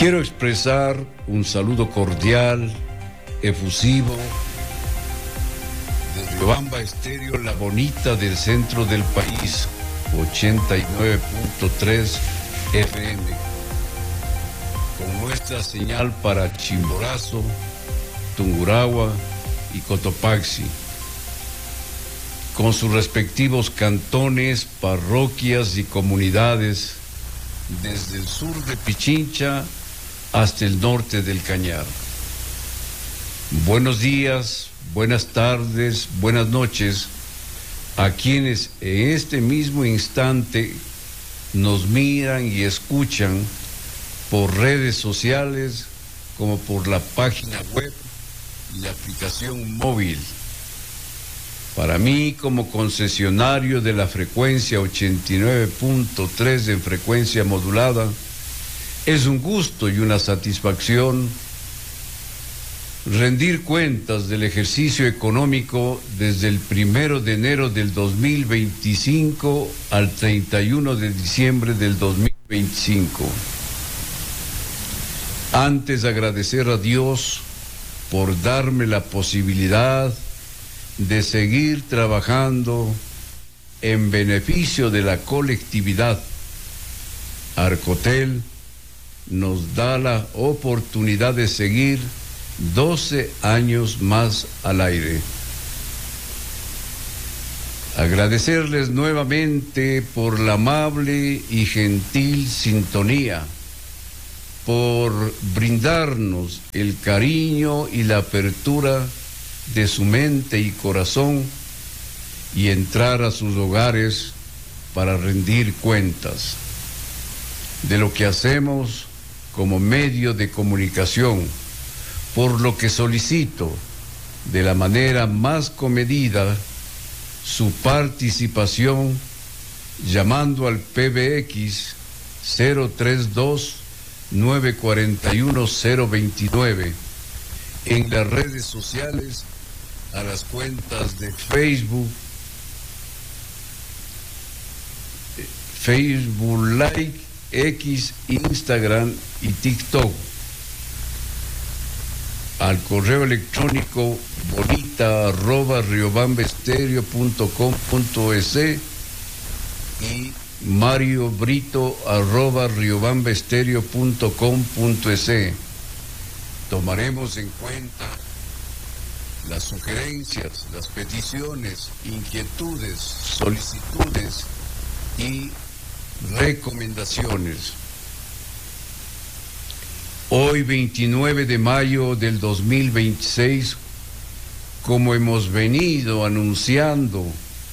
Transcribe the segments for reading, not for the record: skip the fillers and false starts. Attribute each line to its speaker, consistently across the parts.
Speaker 1: Quiero expresar un saludo cordial, efusivo, de Riobamba Estéreo, la bonita del centro del país, 89.3 FM, con nuestra señal para Chimborazo, Tungurahua y Cotopaxi, con sus respectivos cantones, parroquias y comunidades, desde el sur de Pichincha hasta el norte del Cañar. Buenos días, buenas tardes, buenas noches a quienes en este mismo instante nos miran y escuchan por redes sociales como por la página web y la aplicación móvil. Para mí, como concesionario de la frecuencia 89.3 en frecuencia modulada, es un gusto y una satisfacción rendir cuentas del ejercicio económico desde el 1 de enero del 2025 al 31 de diciembre del 2025. Antes, agradecer a Dios por darme la posibilidad de seguir trabajando en beneficio de la colectividad. Arcotel nos da la oportunidad de seguir 12 años más al aire. Agradecerles nuevamente por la amable y gentil sintonía, por brindarnos el cariño y la apertura de su mente y corazón y entrar a sus hogares para rendir cuentas de lo que hacemos como medio de comunicación, por lo que solicito de la manera más comedida su participación llamando al PBX 032-941-029 en las redes sociales, a las cuentas de Facebook Like, X, Instagram y TikTok, al correo electrónico bonita@riobambaestereo.com.es y mariobrito@riobambaestereo.com.es. Tomaremos en cuenta las sugerencias, las peticiones, inquietudes, solicitudes y recomendaciones. Hoy, 29 de mayo del 2026, como hemos venido anunciando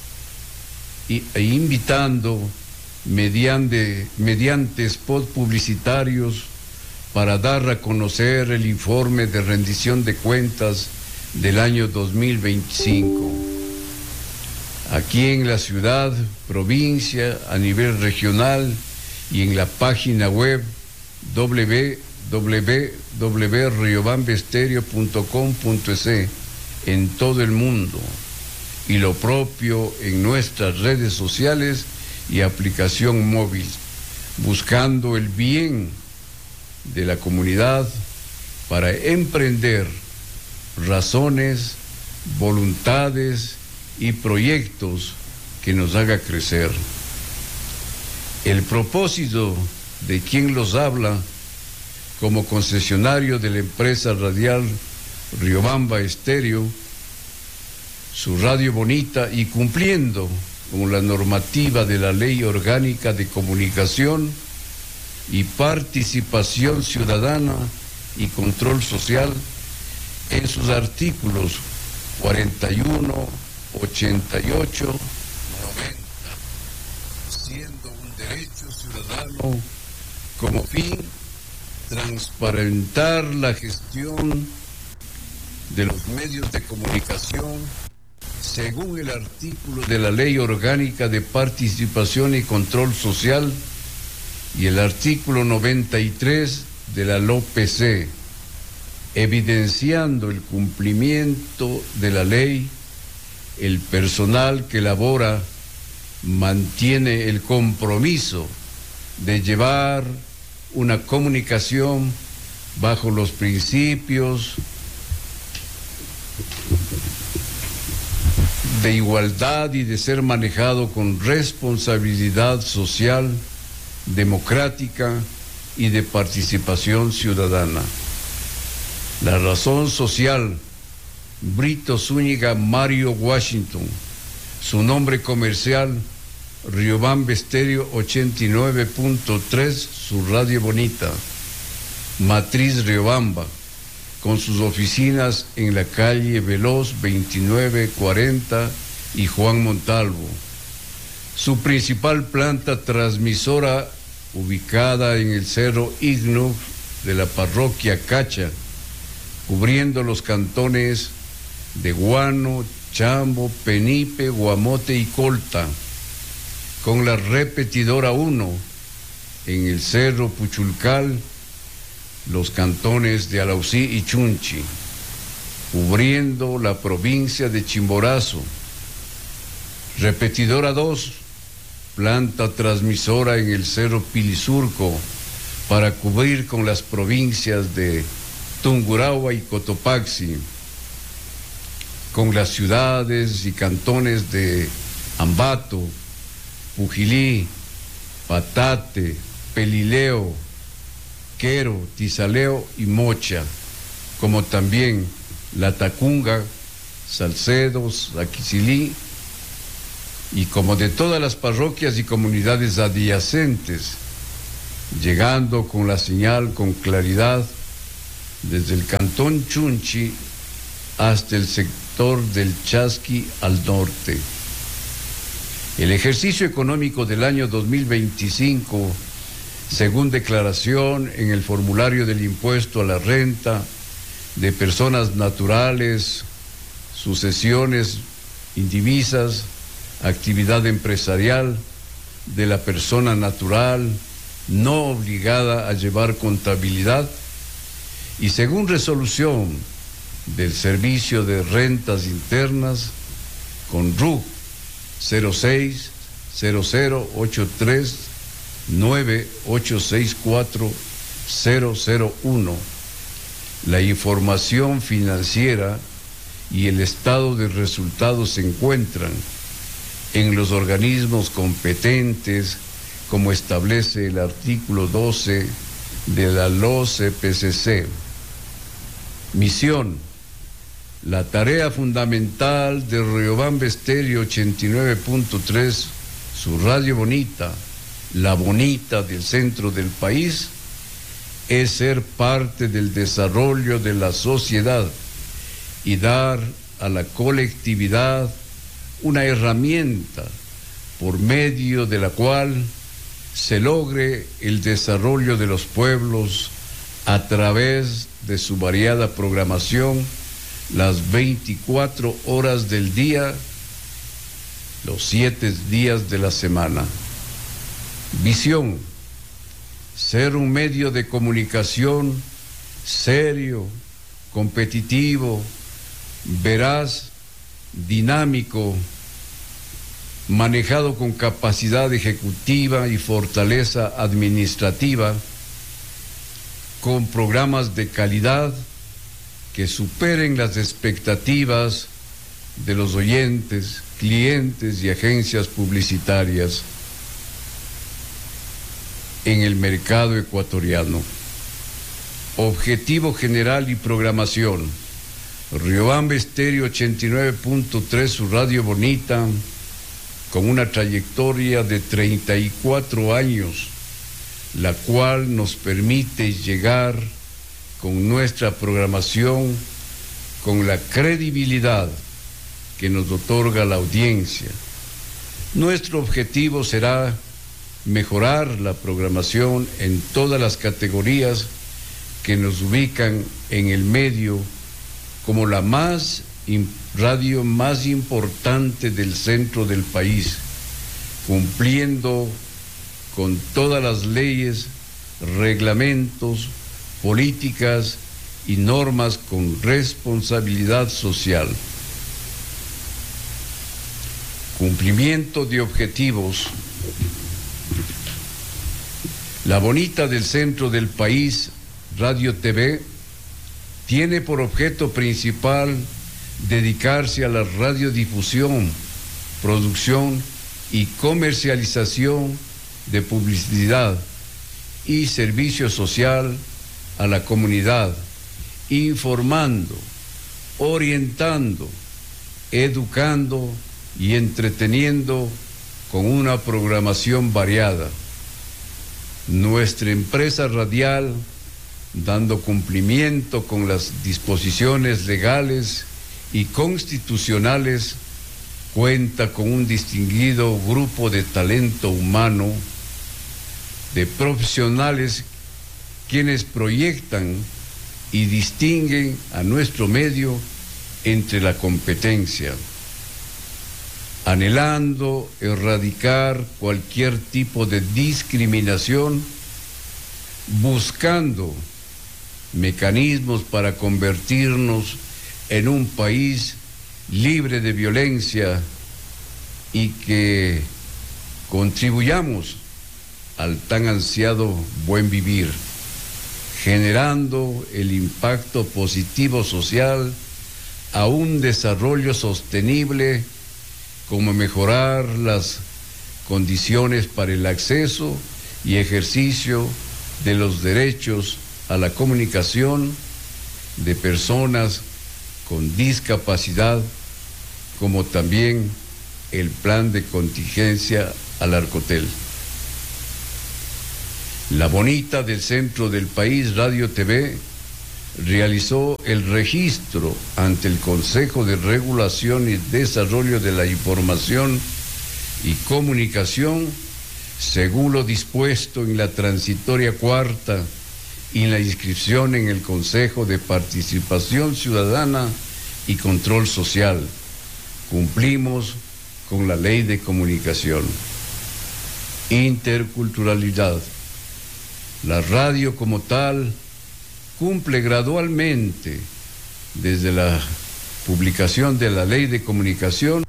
Speaker 1: e invitando mediante spot publicitarios para dar a conocer el informe de rendición de cuentas del año 2025. Aquí en la ciudad, provincia, a nivel regional y en la página web www.riobambaestereo.com.es en todo el mundo, y lo propio en nuestras redes sociales y aplicación móvil, buscando el bien de la comunidad para emprender razones, voluntades y proyectos que nos haga crecer. El propósito de quien los habla como concesionario de la empresa radial Riobamba Estéreo, su radio bonita, y cumpliendo con la normativa de la Ley Orgánica de Comunicación y Participación Ciudadana y Control Social, en sus artículos 41, 88, 90, siendo un derecho ciudadano como fin transparentar la gestión de los medios de comunicación según el artículo de la Ley Orgánica de Participación y Control Social y el artículo 93 de la LOPC, evidenciando el cumplimiento de la ley. El personal que elabora mantiene el compromiso de llevar una comunicación bajo los principios de igualdad y de ser manejado con responsabilidad social, democrática y de participación ciudadana. La razón social, Brito Zúñiga Mario Washington, su nombre comercial, Riobamba Estéreo 89.3, su radio bonita, Matriz Riobamba, con sus oficinas en la calle Veloz 2940 y Juan Montalvo. Su principal planta transmisora ubicada en el Cerro Igno de la parroquia Cacha, cubriendo los cantones de Guano, Chambo, Penipe, Guamote y Colta, con la repetidora 1 en el Cerro Puchulcal, los cantones de Alausí y Chunchi, cubriendo la provincia de Chimborazo. Repetidora 2, planta transmisora en el Cerro Pilisurco, para cubrir con las provincias de Tungurahua y Cotopaxi, con las ciudades y cantones de Ambato, Pujilí, Patate, Pelileo, Quero, Tizaleo y Mocha, como también La Tacunga, Salcedo, Aquicilí, y como de todas las parroquias y comunidades adyacentes, llegando con la señal con claridad desde el cantón Chunchi hasta el sector del Chasqui al norte. El ejercicio económico del año 2025, según declaración en el formulario del impuesto a la renta de personas naturales, sucesiones indivisas, actividad empresarial de la persona natural no obligada a llevar contabilidad, y según resolución del Servicio de Rentas Internas con RUC 06-0083-9864001, la información financiera y el estado de resultados se encuentran en los organismos competentes, como establece el artículo 12 de la LOCPCC. Misión: la tarea fundamental de Riobamba Estéreo 89.3, su radio bonita, la bonita del centro del país, es ser parte del desarrollo de la sociedad y dar a la colectividad una herramienta por medio de la cual se logre el desarrollo de los pueblos a través de su variada programación, las 24 horas del día, los 7 días de la semana. Visión: ser un medio de comunicación serio, competitivo, veraz, dinámico, manejado con capacidad ejecutiva y fortaleza administrativa, con programas de calidad que superen las expectativas de los oyentes, clientes y agencias publicitarias en el mercado ecuatoriano. Objetivo general y programación: Riobamba Estéreo 89.3, su radio bonita, con una trayectoria de 34 años, la cual nos permite llegar con nuestra programación con la credibilidad que nos otorga la audiencia. Nuestro objetivo será mejorar la programación en todas las categorías que nos ubican en el medio como la radio más importante del centro del país, cumpliendo con todas las leyes, reglamentos, políticas y normas con responsabilidad social. Cumplimiento de objetivos. La bonita del centro del país, Radio TV, tiene por objeto principal dedicarse a la radiodifusión, producción y comercialización de publicidad y servicio social a la comunidad, informando, orientando, educando y entreteniendo con una programación variada. Nuestra empresa radial, dando cumplimiento con las disposiciones legales y constitucionales, cuenta con un distinguido grupo de talento humano, de profesionales quienes proyectan y distinguen a nuestro medio entre la competencia, anhelando erradicar cualquier tipo de discriminación, buscando mecanismos para convertirnos en un país libre de violencia y que contribuyamos al tan ansiado buen vivir, generando el impacto positivo social a un desarrollo sostenible, como mejorar las condiciones para el acceso y ejercicio de los derechos a la comunicación de personas con discapacidad, como también el plan de contingencia al Arcotel. La bonita del centro del país, Radio TV, realizó el registro ante el Consejo de Regulación y Desarrollo de la Información y Comunicación, según lo dispuesto en la transitoria cuarta y en la inscripción en el Consejo de Participación Ciudadana y Control Social. Cumplimos con la Ley de Comunicación. Interculturalidad. La radio como tal cumple gradualmente, desde la publicación de la Ley de Comunicación,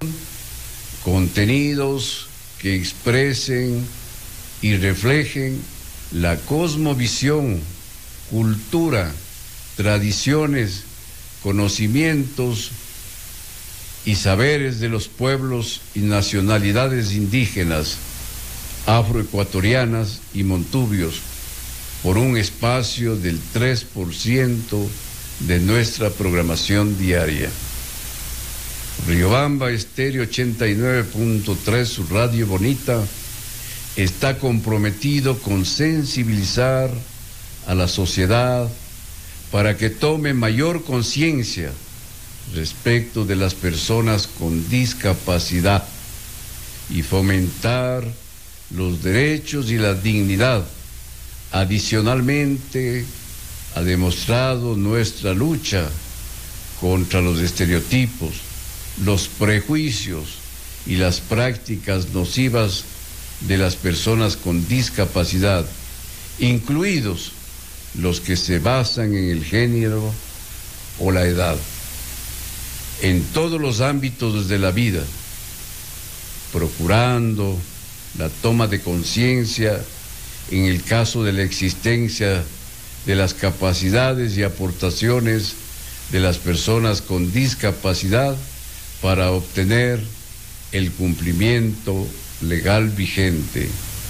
Speaker 1: contenidos que expresen y reflejen la cosmovisión, cultura, tradiciones, conocimientos y saberes de los pueblos y nacionalidades indígenas, afroecuatorianas y montubios, por un espacio del 3% de nuestra programación diaria. Riobamba Estéreo 89.3, su radio bonita, está comprometido con sensibilizar a la sociedad para que tome mayor conciencia respecto de las personas con discapacidad y fomentar los derechos y la dignidad. Adicionalmente, ha demostrado nuestra lucha contra los estereotipos, los prejuicios y las prácticas nocivas de las personas con discapacidad, incluidos los que se basan en el género o la edad, en todos los ámbitos de la vida, procurando la toma de conciencia en el caso de la existencia de las capacidades y aportaciones de las personas con discapacidad para obtener el cumplimiento legal vigente.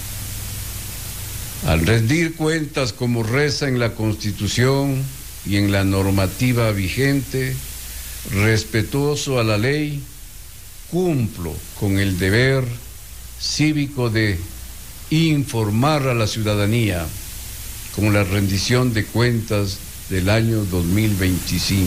Speaker 1: Al rendir cuentas como reza en la Constitución y en la normativa vigente, respetuoso a la ley, cumplo con el deber cívico de informar a la ciudadanía con la rendición de cuentas del año 2025.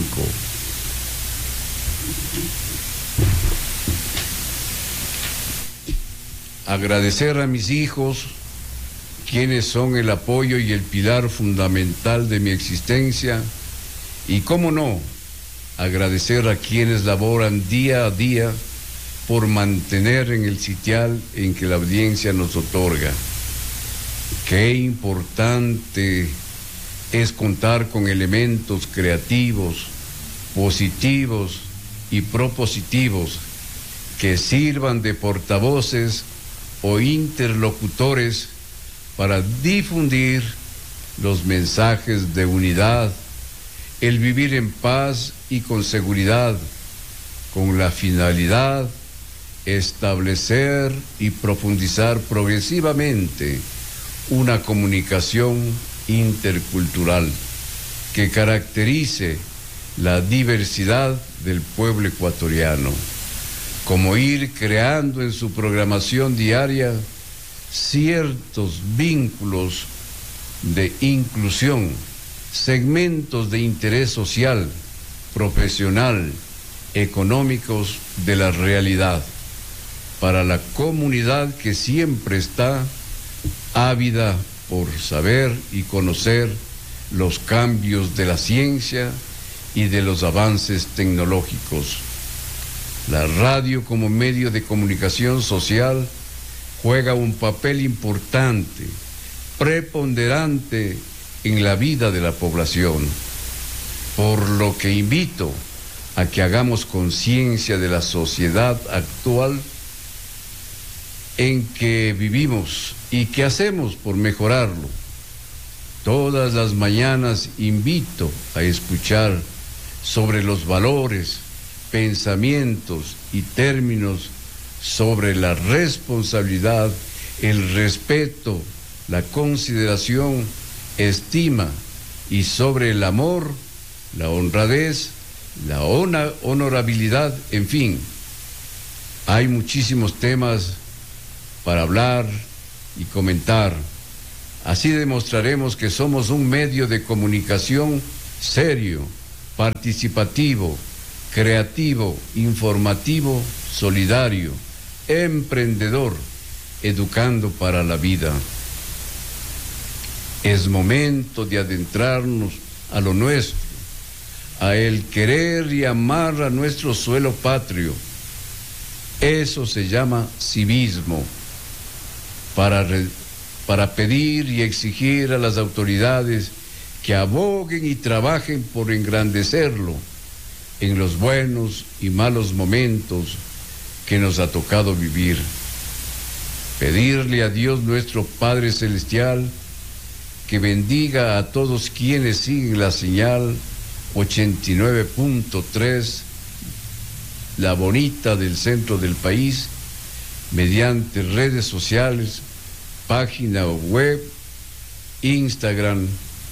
Speaker 1: Agradecer a mis hijos, quienes son el apoyo y el pilar fundamental de mi existencia, y cómo no, agradecer a quienes laboran día a día por mantener en el sitial en que la audiencia nos otorga. Qué importante es contar con elementos creativos, positivos y propositivos que sirvan de portavoces o interlocutores para difundir los mensajes de unidad, el vivir en paz y con seguridad, con la finalidad de establecer y profundizar progresivamente una comunicación intercultural que caracterice la diversidad del pueblo ecuatoriano, como ir creando en su programación diaria ciertos vínculos de inclusión, segmentos de interés social, profesional, económicos de la realidad, para la comunidad que siempre está ávida por saber y conocer los cambios de la ciencia y de los avances tecnológicos. La radio como medio de comunicación social juega un papel importante, preponderante en la vida de la población, por lo que invito a que hagamos conciencia de la sociedad actual en que vivimos y qué hacemos por mejorarlo. Todas las mañanas invito a escuchar sobre los valores, pensamientos y términos sobre la responsabilidad, el respeto, la consideración, estima y sobre el amor, la honradez, la honorabilidad, en fin. Hay muchísimos temas para hablar y comentar. Así demostraremos que somos un medio de comunicación serio, participativo, creativo, informativo, solidario, emprendedor, educando para la vida. Es momento de adentrarnos a lo nuestro, a el querer y amar a nuestro suelo patrio. Eso se llama civismo. Para pedir y exigir a las autoridades que aboguen y trabajen por engrandecerlo en los buenos y malos momentos que nos ha tocado vivir. Pedirle a Dios nuestro Padre Celestial que bendiga a todos quienes siguen la señal 89.3, la bonita del centro del país, mediante redes sociales, página web, Instagram,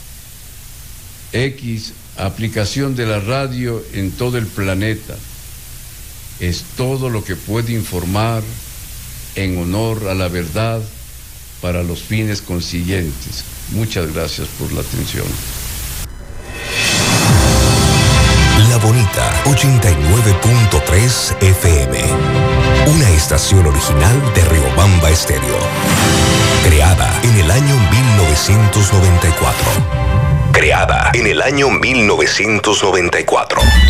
Speaker 1: X, aplicación de la radio en todo el planeta. Es todo lo que puede informar en honor a la verdad para los fines consiguientes. Muchas gracias por la atención.
Speaker 2: La Bonita 89.3 FM, una estación original de Riobamba Estéreo, creada en el año 1994.